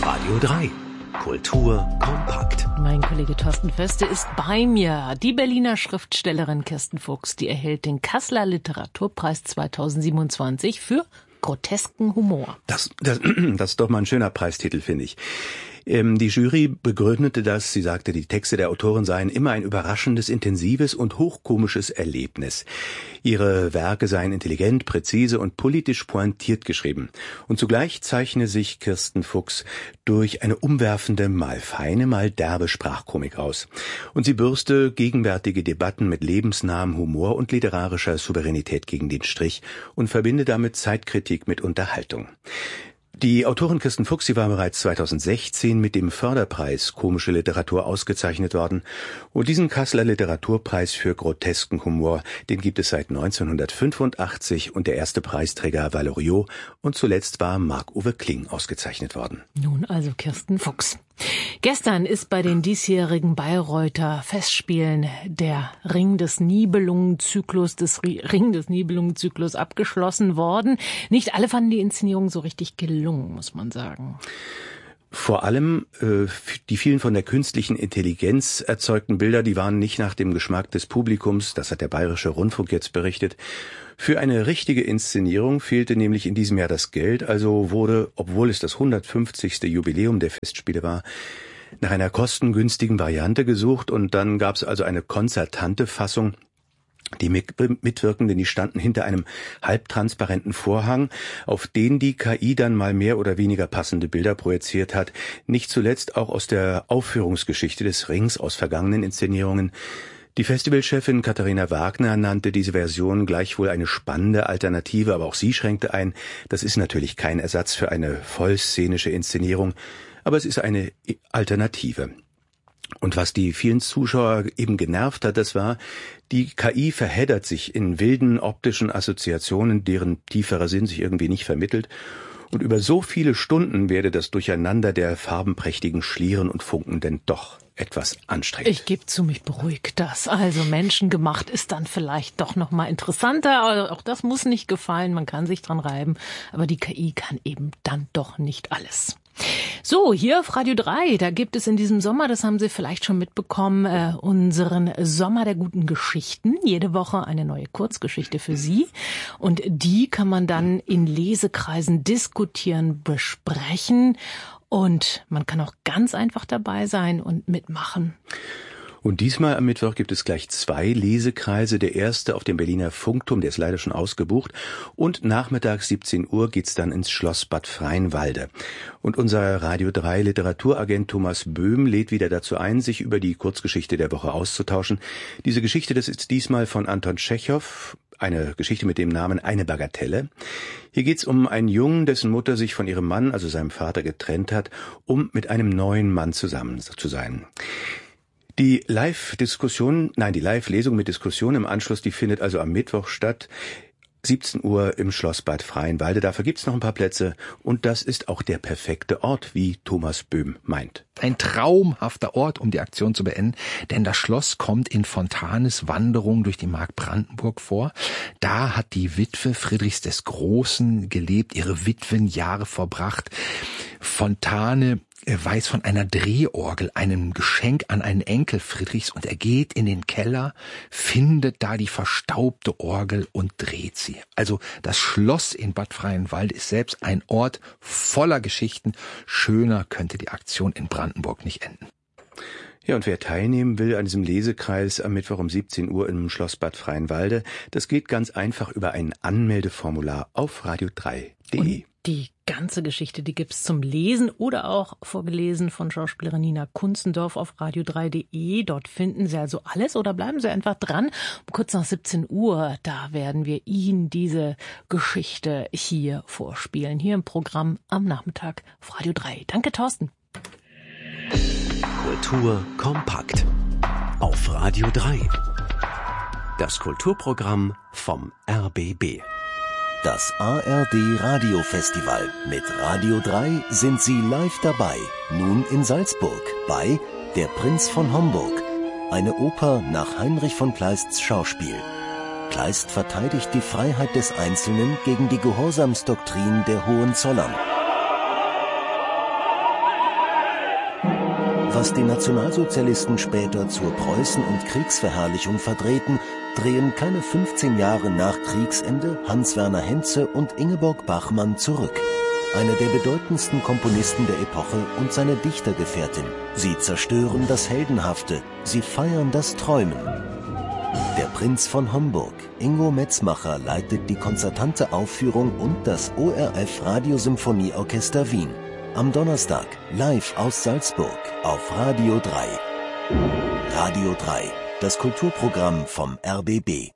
Radio 3. Kultur kompakt. Mein Kollege Thorsten Föste ist bei mir. Die Berliner Schriftstellerin Kirsten Fuchs, die erhält den Kasseler Literaturpreis 2027 für grotesken Humor. Das ist doch mal ein schöner Preistitel, finde ich. Die Jury begründete das, sie sagte, die Texte der Autorin seien immer ein überraschendes, intensives und hochkomisches Erlebnis. Ihre Werke seien intelligent, präzise und politisch pointiert geschrieben. Und zugleich zeichne sich Kirsten Fuchs durch eine umwerfende, mal feine, mal derbe Sprachkomik aus. Und sie bürste gegenwärtige Debatten mit lebensnahem Humor und literarischer Souveränität gegen den Strich und verbinde damit Zeitkritik mit Unterhaltung. Die Autorin Kirsten Fuchs, sie war bereits 2016 mit dem Förderpreis Komische Literatur ausgezeichnet worden. Und diesen Kasseler Literaturpreis für grotesken Humor, den gibt es seit 1985 und der erste Preisträger war Loriot und zuletzt war Marc-Uwe Kling ausgezeichnet worden. Nun also Kirsten Fuchs. Gestern ist bei den diesjährigen Bayreuther Festspielen der Ring des Nibelungenzyklus abgeschlossen worden. Nicht alle fanden die Inszenierung so richtig gelungen, muss man sagen. Vor allem die vielen von der künstlichen Intelligenz erzeugten Bilder, die waren nicht nach dem Geschmack des Publikums, das hat der Bayerische Rundfunk jetzt berichtet. Für eine richtige Inszenierung fehlte nämlich in diesem Jahr das Geld, also wurde, obwohl es das 150. Jubiläum der Festspiele war, nach einer kostengünstigen Variante gesucht und dann gab es also eine konzertante Fassung. Die Mitwirkenden, die standen hinter einem halbtransparenten Vorhang, auf den die KI dann mal mehr oder weniger passende Bilder projiziert hat, nicht zuletzt auch aus der Aufführungsgeschichte des Rings aus vergangenen Inszenierungen. Die Festivalchefin Katharina Wagner nannte diese Version gleichwohl eine spannende Alternative, aber auch sie schränkte ein, das ist natürlich kein Ersatz für eine vollszenische Inszenierung, aber es ist eine Alternative. Und was die vielen Zuschauer eben genervt hat, das war, die KI verheddert sich in wilden optischen Assoziationen, deren tieferer Sinn sich irgendwie nicht vermittelt. Und über so viele Stunden werde das Durcheinander der farbenprächtigen Schlieren und Funken denn doch etwas anstrengend. Ich gebe zu, mich beruhigt das. Also menschengemacht ist dann vielleicht doch noch mal interessanter. Aber auch das muss nicht gefallen, man kann sich dran reiben. Aber die KI kann eben dann doch nicht alles. So, hier auf Radio 3, da gibt es in diesem Sommer, das haben Sie vielleicht schon mitbekommen, unseren Sommer der guten Geschichten. Jede Woche eine neue Kurzgeschichte für Sie. Und die kann man dann in Lesekreisen diskutieren, besprechen. Und man kann auch ganz einfach dabei sein und mitmachen. Und diesmal am Mittwoch gibt es gleich 2 Lesekreise. Der erste auf dem Berliner Funkturm, der ist leider schon ausgebucht. Und nachmittags 17 Uhr geht's dann ins Schloss Bad Freienwalde. Und unser Radio 3 Literaturagent Thomas Böhm lädt wieder dazu ein, sich über die Kurzgeschichte der Woche auszutauschen. Diese Geschichte, das ist diesmal von Anton Tschechow. Eine Geschichte mit dem Namen Eine Bagatelle. Hier geht's um einen Jungen, dessen Mutter sich von ihrem Mann, also seinem Vater, getrennt hat, um mit einem neuen Mann zusammen zu sein. Die Live-Lesung mit Diskussion im Anschluss, die findet also am Mittwoch statt. 17 Uhr im Schloss Bad Freienwalde. Dafür gibt's noch ein paar Plätze. Und das ist auch der perfekte Ort, wie Thomas Böhm meint. Ein traumhafter Ort, um die Aktion zu beenden, denn das Schloss kommt in Fontanes Wanderung durch die Mark Brandenburg vor. Da hat die Witwe Friedrichs des Großen gelebt, ihre Witwenjahre verbracht. Fontane weiß von einer Drehorgel, einem Geschenk an einen Enkel Friedrichs, und er geht in den Keller, findet da die verstaubte Orgel und dreht sie. Also das Schloss in Bad Freienwalde ist selbst ein Ort voller Geschichten. Schöner könnte die Aktion in Brandenburg nicht enden. Ja, und wer teilnehmen will an diesem Lesekreis am Mittwoch um 17 Uhr im Schloss Bad Freienwalde, das geht ganz einfach über ein Anmeldeformular auf radio3.de. Die ganze Geschichte, die gibt's zum Lesen oder auch vorgelesen von Schauspielerin Nina Kunzendorf auf radio3.de. Dort finden Sie also alles oder bleiben Sie einfach dran. Kurz nach 17 Uhr, da werden wir Ihnen diese Geschichte hier vorspielen. Hier im Programm am Nachmittag auf Radio 3. Danke, Thorsten. Kultur kompakt. Auf Radio 3. Das Kulturprogramm vom RBB. Das ARD Radiofestival. Mit Radio 3 sind Sie live dabei. Nun in Salzburg bei Der Prinz von Homburg. Eine Oper nach Heinrich von Kleists Schauspiel. Kleist verteidigt die Freiheit des Einzelnen gegen die Gehorsamsdoktrin der Hohenzollern. was die Nationalsozialisten später zur Preußen- und Kriegsverherrlichung verdrehten, drehen keine 15 Jahre nach Kriegsende Hans-Werner Henze und Ingeborg Bachmann zurück. Einer der bedeutendsten Komponisten der Epoche und seine Dichtergefährtin. Sie zerstören das Heldenhafte, sie feiern das Träumen. Der Prinz von Homburg, Ingo Metzmacher, leitet die konzertante Aufführung und das ORF Radiosymphonieorchester Wien. Am Donnerstag, live aus Salzburg, auf Radio 3. Radio 3, das Kulturprogramm vom RBB.